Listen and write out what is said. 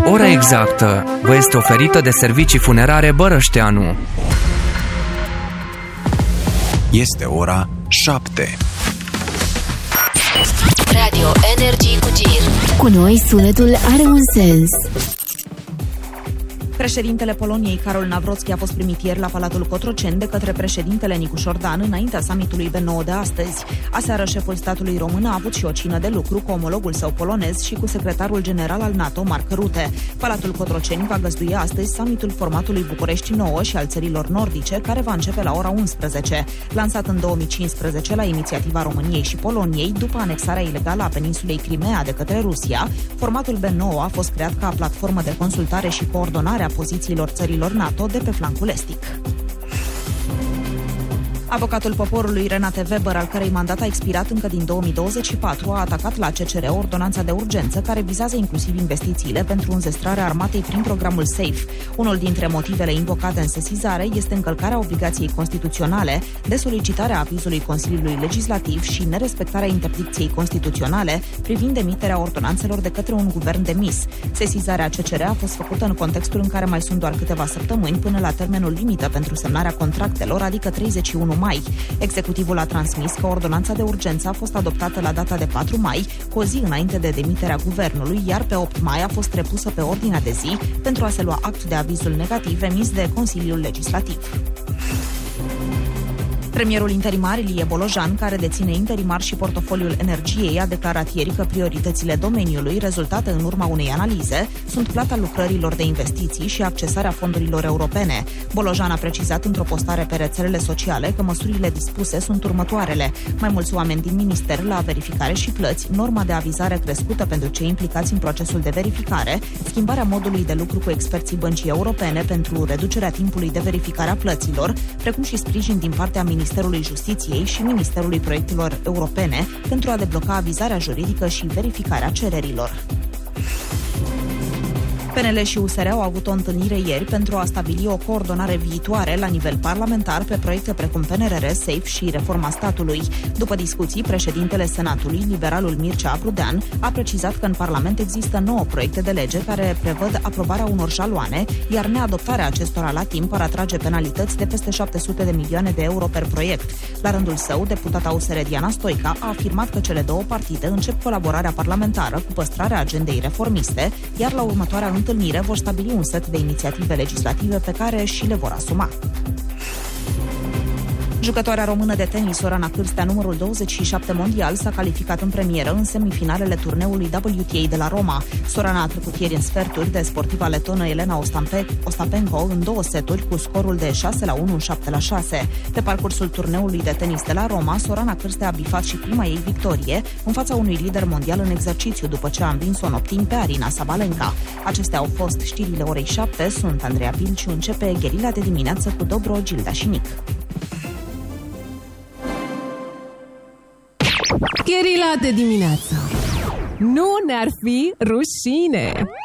Ora exactă vă este oferită de Servicii Funerare Bărășteanu. Este ora 7. Radio Energy cu Gir. Cu noi sunetul are un sens. Președintele Poloniei, Karol Nawrocki, a fost primit ieri la Palatul Cotroceni de către președintele Nicu Șordan înaintea summitului B9 de astăzi. Aseară, șeful statului român a avut și o cină de lucru cu omologul său polonez și cu secretarul general al NATO, Mark Rutte. Palatul Cotroceni va găzdui astăzi summitul formatului București 9 și al țărilor nordice, care va începe la ora 11. Lansat în 2015 la inițiativa României și Poloniei, după anexarea ilegală a peninsulei Crimea de către Rusia, formatul B9 a fost creat ca platformă de consultare și coordonare a pozițiilor țărilor NATO de pe flancul estic. Avocatul poporului Renate Weber, al cărei mandat a expirat încă din 2024, a atacat la CCR ordonanța de urgență care vizează inclusiv investițiile pentru înzestrarea armatei prin programul SAFE. Unul dintre motivele invocate în sesizare este încălcarea obligației constituționale de solicitare a avizului Consiliului Legislativ și nerespectarea interdicției constituționale privind emiterea ordonanțelor de către un guvern demis. Sesizarea CCR a fost făcută în contextul în care mai sunt doar câteva săptămâni până la termenul limită pentru semnarea contractelor, adică 31 mai. Executivul a transmis că ordonanța de urgență a fost adoptată la data de 4 mai, cu o zi înainte de demiterea guvernului, iar pe 8 mai a fost repusă pe ordinea de zi pentru a se lua act de avizul negativ emis de Consiliul Legislativ. Premierul interimar Ilie Bolojan, care deține interimar și portofoliul energiei, a declarat ieri că prioritățile domeniului, rezultate în urma unei analize, sunt plata lucrărilor de investiții și accesarea fondurilor europene. Bolojan a precizat într-o postare pe rețelele sociale că măsurile dispuse sunt următoarele: mai mulți oameni din minister la verificare și plăți, norma de avizare crescută pentru cei implicați în procesul de verificare, schimbarea modului de lucru cu experții băncii europene pentru reducerea timpului de verificare a plăților, precum și sprijin din partea Ministerului Justiției și Ministerului Proiectelor Europene pentru a debloca avizarea juridică și verificarea cererilor. PNL și USR au avut o întâlnire ieri pentru a stabili o coordonare viitoare la nivel parlamentar pe proiecte precum PNRR, SAFE și reforma statului. După discuții, președintele Senatului, liberalul Mircea Abrudean, a precizat că în Parlament există 9 proiecte de lege care prevăd aprobarea unor jaloane, iar neadoptarea acestora la timp ar atrage penalități de peste 700 de milioane de euro per proiect. La rândul său, deputata USR Diana Stoica a afirmat că cele două partide încep colaborarea parlamentară cu păstrarea agendei reformiste, iar la următoarea întâlnire vor stabili un set de inițiative legislative pe care și le vor asuma. Jucătoarea română de tenis, Sorana Cârstea, numărul 27 mondial, s-a calificat în premieră în semifinalele turneului WTA de la Roma. Sorana a trecut ieri în sferturi de sportiva letonă Elena Ostapenko în 2 seturi cu scorul de 6-1, 7-6. Pe parcursul turneului de tenis de la Roma, Sorana Cârstea a bifat și prima ei victorie în fața unui lider mondial în exercițiu după ce a învins-o în optimi pe Arina Sabalenka. Acestea au fost știrile orei 7. Sunt Andreea Pilciu, începe Gherila de dimineață cu Dobro, Gilda și Nic. Gherila de dimineață. Nu ne-ar fi rușine!